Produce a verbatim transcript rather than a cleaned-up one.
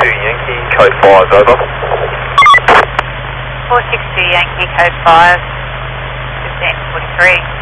two Yankee, code five, over. four six two Yankee, code five, fifteen forty-three.